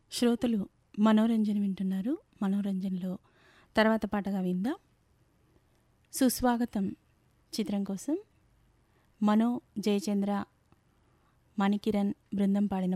శ్రోతలు మనోరంజన్ వింటున్నారు. మనోరంజన్లో తర్వాత పాటగా విందాం. సుస్వాగతం చిత్రం కోసం మనో, జయచంద్ర, మణికిరణ్ బృందం పాడిన